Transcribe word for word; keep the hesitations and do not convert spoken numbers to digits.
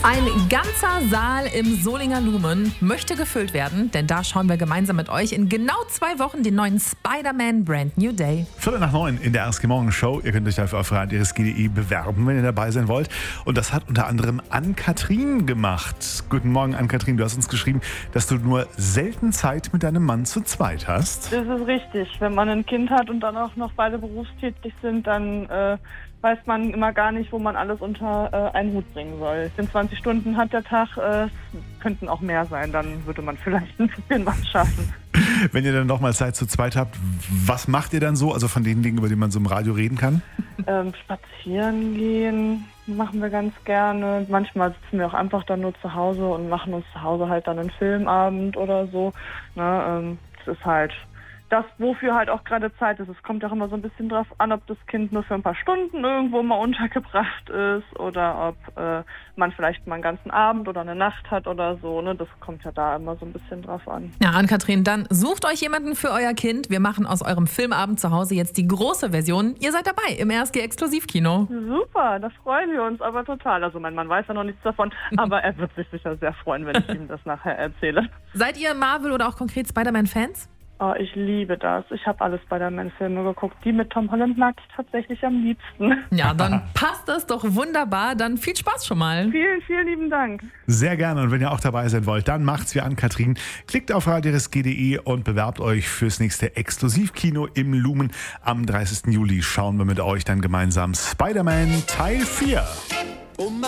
Ein ganzer Saal im Solinger Lumen möchte gefüllt werden, denn da schauen wir gemeinsam mit euch in genau zwei Wochen den neuen Spider-Man Brand New Day. Viertel nach neun in der R S G Morgen Show. Ihr könnt euch dafür auf radio punkt d e bewerben, wenn ihr dabei sein wollt. Und das hat unter anderem Ann-Kathrin gemacht. Guten Morgen, Ann-Kathrin. Du hast uns geschrieben, dass du nur selten Zeit mit deinem Mann zu zweit hast. Das ist richtig. Wenn man ein Kind hat und dann auch noch beide berufstätig sind, dann äh, weiß man immer gar nicht, wo man alles unter äh, einen Hut bringen soll. vierundzwanzig Stunden hat der Tag, äh, könnten auch mehr sein, dann würde man vielleicht ein bisschen was schaffen. Wenn ihr dann nochmal Zeit zu zweit habt, was macht ihr dann so? Also von den Dingen, über die man so im Radio reden kann? Ähm, spazieren gehen machen wir ganz gerne. Manchmal sitzen wir auch einfach dann nur zu Hause und machen uns zu Hause halt dann einen Filmabend oder so. Ne, ähm, das ist halt das, wofür halt auch gerade Zeit ist. Es kommt auch immer so ein bisschen drauf an, ob das Kind nur für ein paar Stunden irgendwo mal untergebracht ist oder ob äh, man vielleicht mal einen ganzen Abend oder eine Nacht hat oder so. Ne? Das kommt ja da immer so ein bisschen drauf an. Ja, Ann-Kathrin, dann sucht euch jemanden für euer Kind. Wir machen aus eurem Filmabend zu Hause jetzt die große Version. Ihr seid dabei im R S G-Exklusivkino. Super, da freuen wir uns aber total. Also mein Mann weiß ja noch nichts davon, aber er wird sich sicher sehr freuen, wenn ich ihm das nachher erzähle. Seid ihr Marvel oder auch konkret Spider-Man-Fans? Oh, ich liebe das. Ich habe alle Spider-Man-Filme geguckt. Die mit Tom Holland mag ich tatsächlich am liebsten. Ja, dann passt das doch wunderbar. Dann viel Spaß schon mal. Vielen, vielen lieben Dank. Sehr gerne. Und wenn ihr auch dabei sein wollt, dann macht's wie Ann-Kathrin. Klickt auf radio punkt d e und bewerbt euch fürs nächste Exklusivkino im Lumen. Am dreißigsten Juli schauen wir mit euch dann gemeinsam Spider-Man Teil vier.